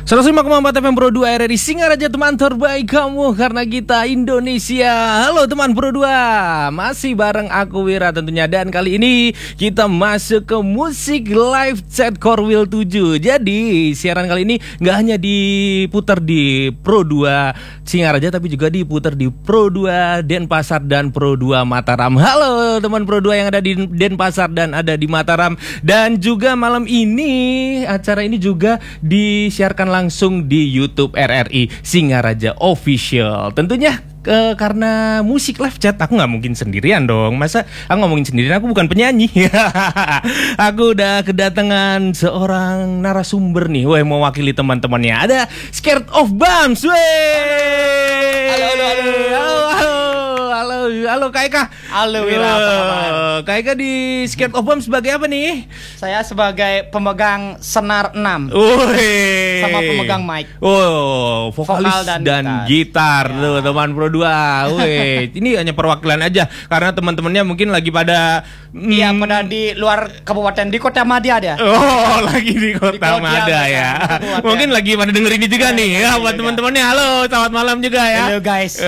105,4 FM Pro 2 RRI Singaraja, teman terbaik kamu karena kita Indonesia. Halo teman Pro 2, masih bareng aku Wira tentunya. Dan kali ini kita masuk ke musik live chat Core Wheel 7. Jadi siaran kali ini gak hanya diputar di Pro 2 Singaraja, tapi juga diputar di Pro 2 Denpasar dan Pro 2 Mataram. Halo teman Pro 2 yang ada di Denpasar dan ada di Mataram. Dan juga malam ini acara ini juga disiarkan langsung di YouTube RRI Singaraja Official. Tentunya karena musik live chat aku nggak mungkin sendirian dong. Masa aku ngomongin sendirian, aku bukan penyanyi. Aku udah kedatangan seorang narasumber nih, mewakili teman-temannya. Ada Scared of Bums. Halo Kak Eka. Halo Wira, apa kabar? Kak Eka di Scared of Bums sebagai apa nih? Saya sebagai pemegang senar 6 sama pemegang mic. Vokalis dan gitar ya. Tuh teman Pro 2. Ini hanya perwakilan aja karena teman-temannya mungkin lagi pada pada di luar kabupaten, di Kota Madya dia. Oh, lagi di Kota Madya ya. Mungkin lagi pada dengerin ini juga nih ya buat teman-temannya. Halo, selamat malam juga ya. Halo guys.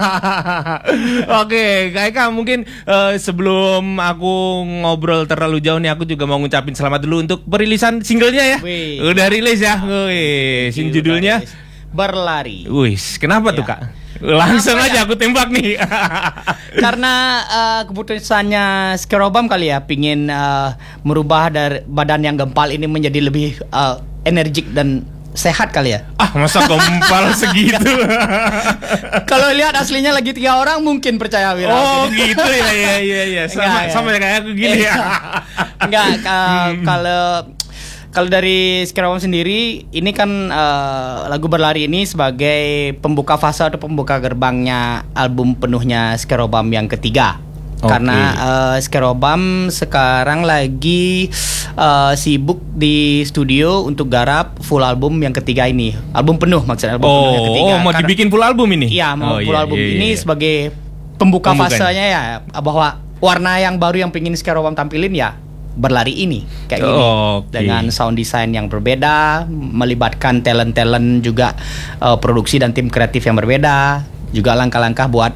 Oke, Kak Eka, mungkin sebelum aku ngobrol terlalu jauh nih, aku juga mau ngucapin selamat dulu untuk perilisan singlenya ya. Udah rilis ya. Judulnya Berlari. Kenapa tuh Kak? Langsung aja aku tembak nih. Karena keputusannya Skerobam kali ya, pingin merubah dari badan yang gempal ini menjadi lebih energik dan sehat kali ya. Masa gempal segitu? Kalau lihat aslinya lagi 3 orang mungkin percaya Wira. Oh gitu ya. Iya. Sama kayak aku gini ya. Enggak, kalau dari Skerobam sendiri, ini kan lagu Berlari ini sebagai pembuka fase atau pembuka gerbangnya album penuhnya Skerobam yang ketiga. Karena Skerobam sekarang lagi sibuk di studio untuk garap full album yang ketiga ini. Album penuh maksudnya, album penuh yang ketiga. Mau dibikin full album ini? Iya, mau full album ini sebagai pembuka fasenya ya, bahwa warna yang baru yang pengen Skerobam tampilin ya Berlari ini kayak gini, dengan sound design yang berbeda, melibatkan talent juga, produksi dan tim kreatif yang berbeda, juga langkah-langkah buat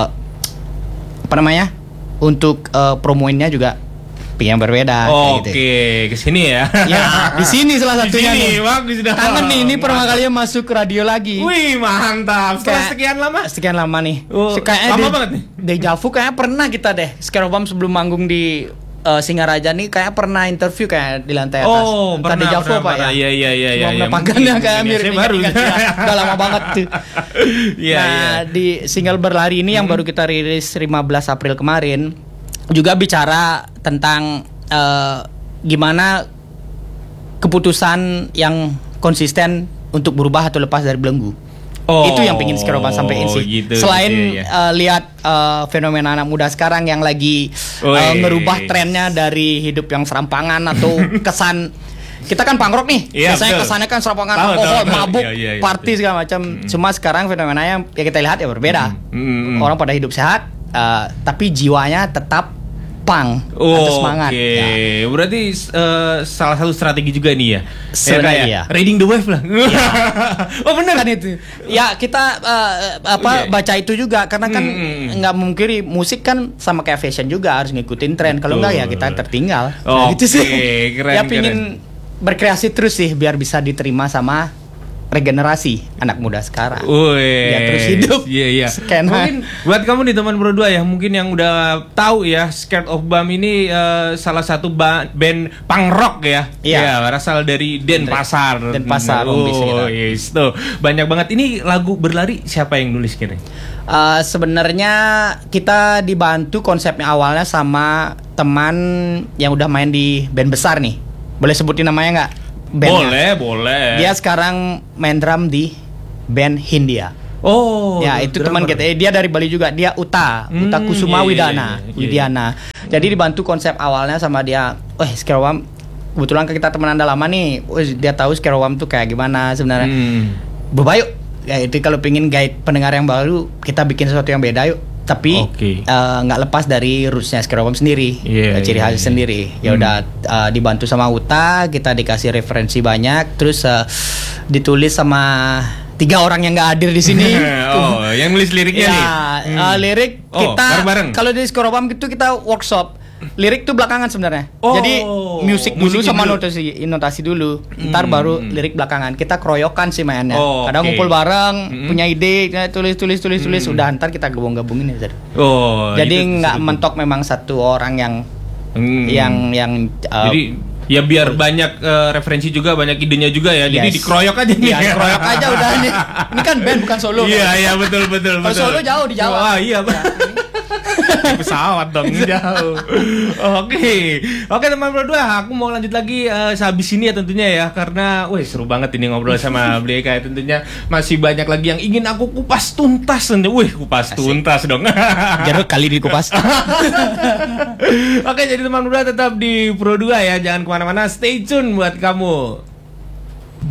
untuk promoinnya juga yang berbeda. Kesini ya. Ya, di sini salah satunya nih. Bagus dah. Kangen nih, ini pertama kalinya masuk ke radio lagi. Wih, mantap. Setelah sekian lama nih. Kayaknya lama banget nih. Deja vu kayaknya pernah kita deh. Skerobam sebelum manggung di Singaraja nih kayak pernah interview kayak di lantai atas. Pernah Deja vu apa ya? Iya. Panggannya kayak mirip baru. Udah lama banget tuh. Di single Berlari ini yang baru kita rilis 15 April kemarin juga bicara tentang gimana keputusan yang konsisten untuk berubah atau lepas dari belenggu. Itu yang pengen Skerobam sampein sih. Selain lihat fenomena anak muda sekarang yang lagi ngerubah trennya dari hidup yang serampangan atau kesan, kita kan punk rock nih, biasanya kesannya kan serampangan, alkohol, mabuk, party segala macam. Cuma sekarang fenomenanya yang kita lihat ya berbeda. Orang pada hidup sehat, tapi jiwanya tetap punk atau semangat. Berarti salah satu strategi juga nih ya. Sebenarnya riding the wave lah. Bener kan itu. Ya kita baca itu juga karena kan nggak mungkiri musik kan sama kayak fashion juga harus ngikutin tren. Kalau enggak ya kita tertinggal. Gitu sih. Ya pingin berkreasi terus sih biar bisa diterima sama regenerasi anak muda sekarang. Biar terus hidup. Iya. Mungkin buat kamu nih teman Pro 2 ya, mungkin yang udah tahu ya, Scared of Bum ini salah satu band punk rock ya. Iya, berasal dari Denpasar. Tuh, banyak banget. Ini lagu Berlari siapa yang nulis kira? Sebenarnya kita dibantu konsepnya awalnya sama teman yang udah main di band besar nih. Boleh sebutin namanya nggak? Boleh. Dia sekarang main drum di band Hindia. Itu teman kita. Dia dari Bali juga. Dia Uta Kusuma Widiana. Jadi dibantu konsep awalnya sama dia. Skerobam, kebetulan kita teman anda lama nih. Dia tahu Skerobam tuh kayak gimana sebenarnya. Berbayuk. Ya itu kalau pingin guide pendengar yang baru, kita bikin sesuatu yang beda yuk. Tapi nggak lepas dari rootsnya Skerobam sendiri, ciri khas sendiri. Ya udah dibantu sama Uta, kita dikasih referensi banyak, terus ditulis sama 3 orang yang nggak hadir di sini. Oh, yang nulis liriknya nih. Lirik kita bareng-bareng. kalau di Skoropam itu kita workshop. Lirik tuh belakangan sebenarnya. Oh, jadi musik dulu musiknya sama dulu. notasi dulu. Ntar baru lirik belakangan. Kita keroyokan sih mainnya. Kadang oke. ngumpul bareng, punya ide, tulis. Udah ntar kita gabung-gabungin ya. Oh, Jadi itu nggak seru. mentok memang satu orang yang Jadi ya biar banyak referensi juga, banyak idenya juga ya. Jadi Yes. dikeroyok aja nih. Iya, dikeroyok aja udah nih. Ini kan band bukan solo. Iya, betul. Kalau solo jauh di Jawa. Wah, iya, Pak. Pesawat dong jauh. Oke teman berdua, aku mau lanjut lagi sehabis ini ya tentunya ya, karena seru banget ini ngobrol sama beliau kayak tentunya masih banyak lagi yang ingin aku kupas tuntas. Kupas tuntas dong. Jeruk kali dikupas. Oke, jadi teman berdua tetap di Pro 2 ya, jangan kemana-mana, stay tune buat kamu.